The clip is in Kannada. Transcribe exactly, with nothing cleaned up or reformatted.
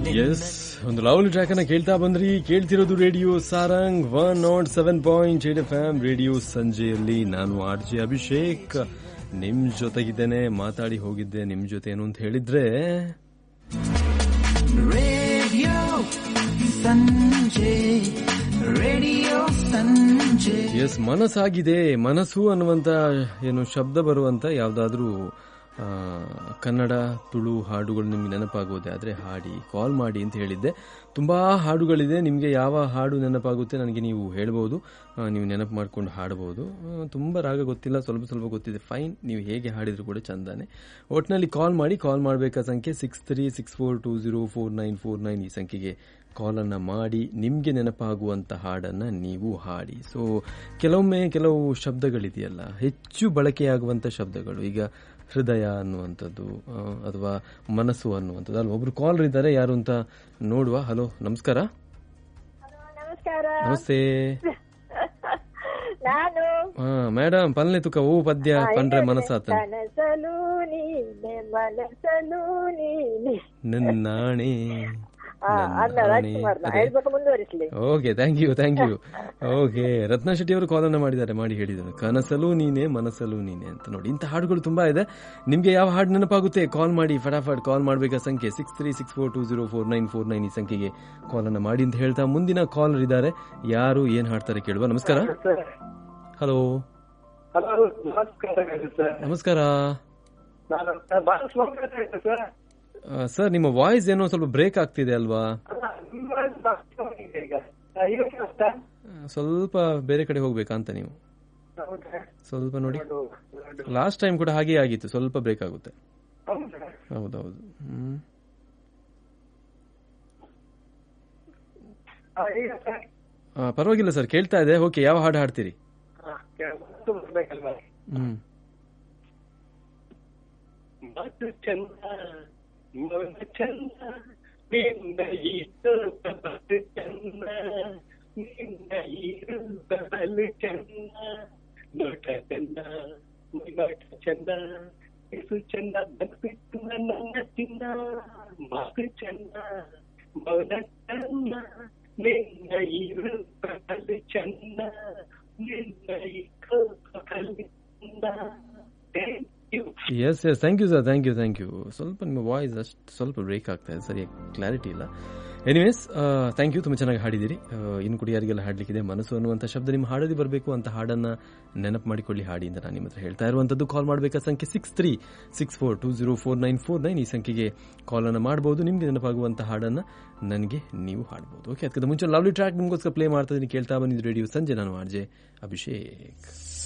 ಎಸ್, ಒಂದು ಲವ್ಲಿ ಟ್ರ್ಯಾಕ್ ಅನ್ನ ಕೇಳ್ತಾ ಬಂದ್ರಿ. ಕೇಳ್ತಿರೋದು radio Sarang one not seven point eight F M radio ಸಂಜೆಯಲ್ಲಿ. ನಾನು ಆರ್ ಜೆ ಅಭಿಷೇಕ್ ನಿಮ್ ಜೊತೆಗಿದ್ದೇನೆ. ಮಾತಾಡಿ ಹೋಗಿದ್ದೆ ನಿಮ್ ಜೊತೆ ಏನು ಅಂತ ಹೇಳಿದ್ರೆ ರೇಡಿಯೋ ಸಂಜೆ, ರೇಡಿಯೋ ಸಂಜೆ. ಎಸ್, ಮನಸ್ಸಾಗಿದೆ. ಮನಸ್ಸು ಅನ್ನುವಂತ ಏನು ಶಬ್ದ ಬರುವಂತ ಯಾವ್ದಾದ್ರೂ ಕನ್ನಡ ತುಳು ಹಾಡುಗಳು ನಿಮ್ಗೆ ನೆನಪಾಗೋದೆ ಆದರೆ ಹಾಡಿ, ಕಾಲ್ ಮಾಡಿ ಅಂತ ಹೇಳಿದ್ದೆ. ತುಂಬಾ ಹಾಡುಗಳಿದೆ. ನಿಮಗೆ ಯಾವ ಹಾಡು ನೆನಪಾಗುತ್ತೆ ನನಗೆ ನೀವು ಹೇಳ್ಬೋದು, ನೀವು ನೆನಪು ಮಾಡ್ಕೊಂಡು ಹಾಡಬಹುದು. ತುಂಬ ರಾಗ ಗೊತ್ತಿಲ್ಲ, ಸ್ವಲ್ಪ ಸ್ವಲ್ಪ ಗೊತ್ತಿದೆ, ಫೈನ್. ನೀವು ಹೇಗೆ ಹಾಡಿದ್ರು ಕೂಡ ಚಂದಾನೆ. ಒಟ್ಟಿನಲ್ಲಿ ಕಾಲ್ ಮಾಡಿ. ಕಾಲ್ ಮಾಡಬೇಕಾ ಸಂಖ್ಯೆ six three six four two zero four nine four nine ಈ ಸಂಖ್ಯೆಗೆ ಕಾಲನ್ನು ಮಾಡಿ ನಿಮಗೆ ನೆನಪಾಗುವಂಥ ಹಾಡನ್ನು ನೀವು ಹಾಡಿ. ಸೊ ಕೆಲವೊಮ್ಮೆ ಕೆಲವು ಶಬ್ದಗಳಿದೆಯಲ್ಲ, ಹೆಚ್ಚು ಬಳಕೆಯಾಗುವಂಥ ಶಬ್ದಗಳು. ಈಗ ಹೃದಯ ಅನ್ನುವಂಥದ್ದು ಅಥವಾ ಮನಸ್ಸು ಅನ್ನುವಂಥದ್ದು ಅಲ್ವಾ. ಒಬ್ರು ಕಾಲರ್ ಇದ್ದಾರೆ, ಯಾರು ಅಂತ ನೋಡುವ. ಹಲೋ, ನಮಸ್ಕಾರ. ನಮಸ್ತೆ. ಹಾ ಮೇಡಮ್, ಪಲ್ನೆ ತುಕ ಓ ಪದ್ಯ ಪಂಡ್ರೆ ಮನಸ್ಸಾತ ನನ್ನಾಣೆ. Okay, thank you thank you. Okay, ರತ್ನ ಶೆಟ್ಟಿ ಅವರು ಕಾಲನ್ನು ಮಾಡಿದ್ದಾರೆ, ಮಾಡಿ ಹೇಳಿದ್ದಾರೆ ಕನಸಲು ನೀನೆ ಮನಸ್ಸಲು ನೀನೆ ಅಂತ. ನೋಡಿ, ಇಂಥ ಹಾಡುಗಳು ತುಂಬಾ ಇದೆ. ನಿಮ್ಗೆ ಯಾವ ಹಾಡು ನೆನಪಾಗುತ್ತೆ ಕಾಲ್ ಮಾಡಿ, ಫಟಾಫಟ್ ಕಾಲ್ ಮಾಡಬೇಕಾ ಸಂಖ್ಯೆ six three six four two zero four nine four nine ಈ ಸಂಖ್ಯೆಗೆ ಕಾಲನ್ನು ಮಾಡಿ ಅಂತ ಹೇಳ್ತಾ ಮುಂದಿನ ಕಾಲರ್ ಇದ್ದಾರೆ. ಯಾರು ಏನ್ ಹಾಡ್ತಾರೆ ಕೇಳುವ. ನಮಸ್ಕಾರ. ಹಲೋ, ನಮಸ್ಕಾರ ಸರ್. ನಿಮ್ಮ ವಾಯ್ಸ್ ಏನೋ ಸ್ವಲ್ಪ ಬ್ರೇಕ್ ಆಗ್ತಿದೆ ಅಲ್ವಾ? ಸ್ವಲ್ಪ ಬೇರೆ ಕಡೆ ಹೋಗ್ಬೇಕಾ ಅಂತ ನೀವು ಸ್ವಲ್ಪ ನೋಡಿ. ಲಾಸ್ಟ್ ಟೈಮ್ ಕೂಡ ಹಾಗೆ ಆಗಿತ್ತು, ಸ್ವಲ್ಪ ಬ್ರೇಕ್ ಆಗುತ್ತೆ. ಹೌದೌದು. ಹ್ಮ್, ಪರವಾಗಿಲ್ಲ ಸರ್, ಕೇಳ್ತಾ ಇದೆ. ಓಕೆ, ಯಾವ ಹಾಡು ಹಾಡ್ತೀರಿ? ಹ್ಮ್, ಮಧು ಚಂದ ಮೌನ ಚಂದ ನಿನ್ನ ಈ ರೂಪ ಮಧು ಚಂದ, ನಿನ್ನ ಈ ರೂಪ ಬಲು ಚಂದ, ನೋಟ ಚಂದ ನೋಟ ಚಂದ, ಇಸು ಚಂದ ಬದುಕು ನನ್ನ ಚಿನ್ನ, ಮಧು ಚಂದ ಮೌನ ಚಂದ ನಿನ್ನ ಈ ರೂಪ ಬಲು ಚಂದ, ನಿನ್ನ ಈ ರೂಪ ಬಲು ಚಂದ. S S, thank you sir, thank you thank you. ಸ್ವಲ್ಪ ನಿಮ್ಮ ವಾಯ್ಸ್ ಅಷ್ಟು ಸ್ವಲ್ಪ ಬ್ರೇಕ್ ಆಗ್ತಾ ಇದೆ, ಸರಿಯಾಗಿ ಕ್ಲಾರಿಟಿ ಇಲ್ಲ. ಎನಿವೇಸ್, ಥ್ಯಾಂಕ್ ಯು, ತುಂಬ ಚೆನ್ನಾಗಿ ಹಾಡಿದ್ದೀರಿ. ಇನ್ನು ಕೂಡ ಯಾರಿಗೆಲ್ಲ ಹಾಡಲಿಕ್ಕಿದೆ ಮನಸ್ಸು ಅನ್ನುವಂಥ ಶಬ್ದ ನಿಮ್ಮ ಹಾಡೋದಿ ಬರಬೇಕು ಅಂತ ಹಾಡನ್ನು ನೆನಪು ಮಾಡಿಕೊಳ್ಳಿ, ಹಾಡಿ ಅಂತ ನಾನು ನಿಮ್ಮ ಹತ್ರ ಹೇಳ್ತಾ ಇರುವಂಥದ್ದು. ಕಾಲ್ ಮಾಡಬೇಕಾದ ಸಂಖ್ಯೆ six three six four two zero four nine four nine ಈ ಸಂಖ್ಯೆಗೆ ಕಾಲನ್ನು ಮಾಡ್ಬೋದು. ನಿಮಗೆ ನೆನಪಾಗುವಂಥ ಹಾಡನ್ನು ನನಗೆ ನೀವು ಹಾಡ್ಬೋದು. ಓಕೆ, ಅದಕ್ಕಿಂತ ಮುಂಚೆ ಲವ್ಲಿ ಟ್ರ್ಯಾಕ್ ನಿಮಗೋಸ್ಕರ ಪ್ಲೇ ಮಾಡ್ತಾ ಇದ್ದೀನಿ, ಕೇಳ್ತಾ ಬಂದಿದ್ದು ರೇಡಿಯೋ ಸಂಜೆ. ನಾನು ಆರ್ ಜೆ ಅಭಿಷೇಕ್.